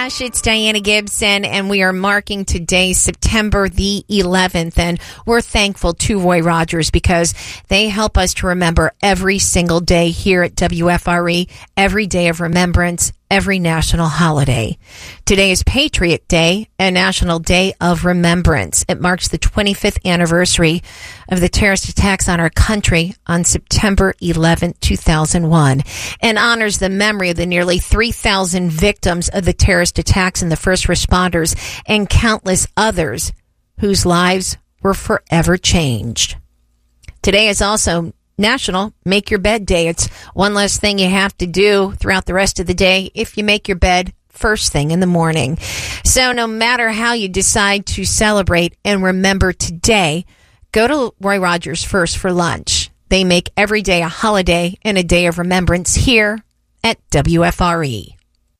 It's Diana Gibson, and we are marking today, September the 11th, and we're thankful to Roy Rogers because they help us to remember every single day here at WFRE, every day of remembrance, every national holiday. Today is Patriot Day, a national day of remembrance. It marks the 25th anniversary of the terrorist attacks on our country on September 11, 2001, and honors the memory of the nearly 3,000 victims of the terrorist attacks and the first responders and countless others whose lives were forever changed. Today is also National Make Your Bed Day. It's one less thing you have to do throughout the rest of the day if you make your bed first thing in the morning. So no matter how you decide to celebrate and remember today, go to Roy Rogers First for lunch. They make every day a holiday and a day of remembrance here at WFRE.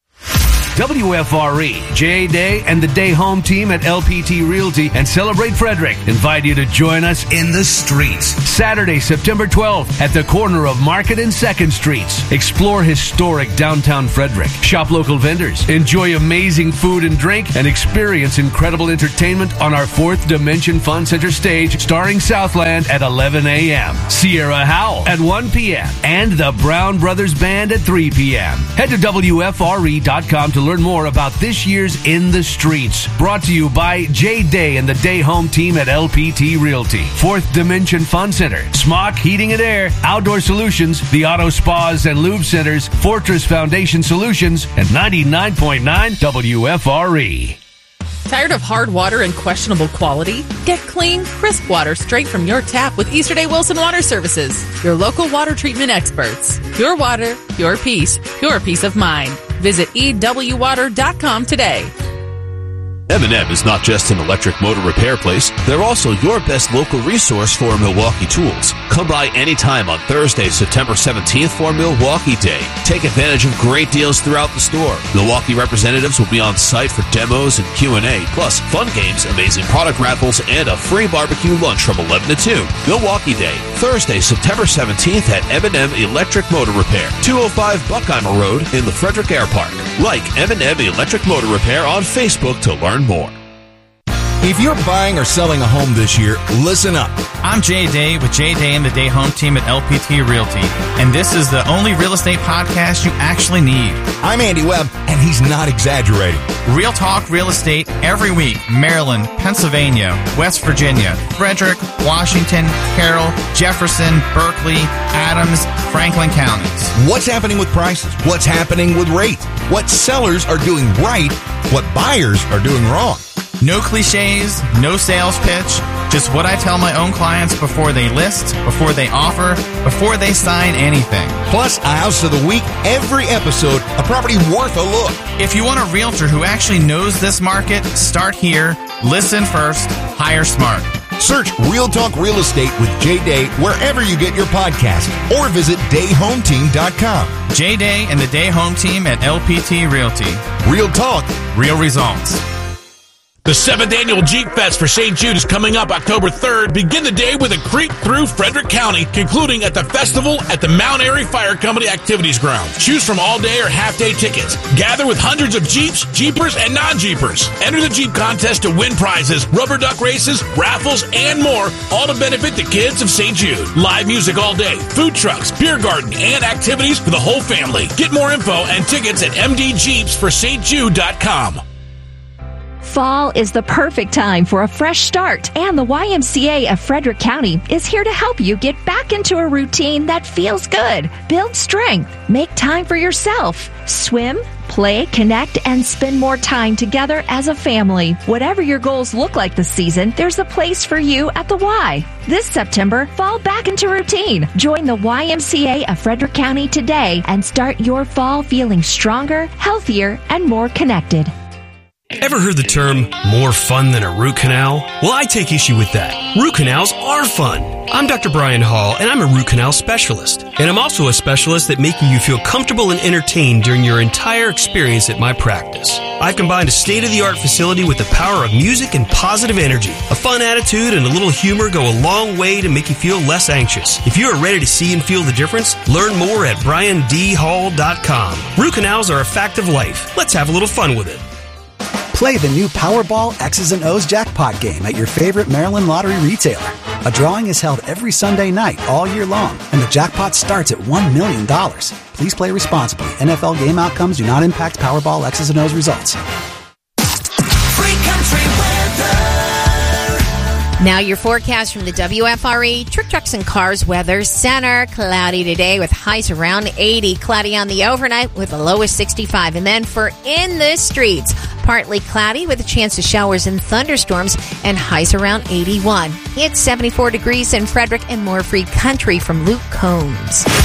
WFRE, J Day, and the Day Home team at LPT Realty and Celebrate Frederick invite you to join us in the streets. Saturday, September 12th at the corner of Market and 2nd Streets. Explore historic downtown Frederick. Shop local vendors. Enjoy amazing food and drink and experience incredible entertainment on our 4th Dimension Fun Center stage starring Southland at 11 a.m. Sierra Howell at 1 p.m. and the Brown Brothers Band at 3 p.m. Head to WFRE.com to learn more about this year's In the Streets. Brought to you by J Day and the Day Home team at LPT Realty. 4th Dimension Fun Center, Smock Heating and Air, Outdoor Solutions, the Auto Spas and Lube Centers, Fortress Foundation Solutions, and 99.9 WFRE. Tired of hard water and questionable quality? Get clean, crisp water straight from your tap with Easterday Wilson Water Services, your local water treatment experts. Pure water, pure peace of mind. Visit EWWater.com today. M&M is not just an electric motor repair place. They're also your best local resource for Milwaukee tools. Come by anytime on Thursday, September 17th for Milwaukee Day. Take advantage of great deals throughout the store. Milwaukee representatives will be on site for demos and Q&A, plus fun games, amazing product raffles, and a free barbecue lunch from 11 to 2. Milwaukee Day, Thursday, September 17th at M&M Electric Motor Repair, 205 Buckheimer Road in the Frederick Air Park. Like M&M Electric Motor Repair on Facebook to learn more. If you're buying or selling a home this year, listen up. I'm Jay Day with Jay Day and the Day Home team at LPT Realty, and this is the only real estate podcast you actually need. I'm Andy Webb, and he's not exaggerating. Real talk real estate every week. Maryland, Pennsylvania, West Virginia, Frederick, Washington, Carroll, Jefferson, Berkeley, Adams, Franklin counties. What's happening with prices? What's happening with rates? What sellers are doing right? What buyers are doing wrong? No cliches, no sales pitch, just what I tell my own clients before they list, before they offer, before they sign anything. Plus, a house of the week, every episode, a property worth a look. If you want a realtor who actually knows this market, start here, listen first, hire smart. Search Real Talk Real Estate with Jay Day wherever you get your podcast, or visit DayHomeTeam.com. Jay Day and the Day Home team at LPT Realty. Real talk, real results. The 7th Annual Jeep Fest for St. Jude is coming up October 3rd. Begin the day with a creep through Frederick County, concluding at the festival at the Mount Airy Fire Company Activities Ground. Choose from all-day or half-day tickets. Gather with hundreds of Jeeps, Jeepers, and non-Jeepers. Enter the Jeep contest to win prizes, rubber duck races, raffles, and more, all to benefit the kids of St. Jude. Live music all day, food trucks, beer garden, and activities for the whole family. Get more info and tickets at mdjeepsforstjude.com. Fall is the perfect time for a fresh start, and the YMCA of Frederick County is here to help you get back into a routine that feels good. Build strength, make time for yourself, swim, play, connect, and spend more time together as a family. Whatever your goals look like this season, there's a place for you at the Y. This September, fall back into routine. Join the YMCA of Frederick County today and start your fall feeling stronger, healthier, and more connected. Ever heard the term, more fun than a root canal? Well, I take issue with that. Root canals are fun. I'm Dr. Brian Hall, and I'm a root canal specialist. And I'm also a specialist at making you feel comfortable and entertained during your entire experience at my practice. I've combined a state-of-the-art facility with the power of music and positive energy. A fun attitude and a little humor go a long way to make you feel less anxious. If you are ready to see and feel the difference, learn more at BrianDHall.com. Root canals are a fact of life. Let's have a little fun with it. Play the new Powerball X's and O's jackpot game at your favorite Maryland lottery retailer. A drawing is held every Sunday night all year long, and the jackpot starts at $1 million. Please play responsibly. NFL game outcomes do not impact Powerball X's and O's results. Free country weather. Now your forecast from the WFRE Truck Trucks and Cars Weather Center. Cloudy today with highs around 80. Cloudy on the overnight with a low of 65. And then for in the streets, partly cloudy with a chance of showers and thunderstorms and highs around 81. It's 74 degrees in Frederick and more free country from Luke Combs.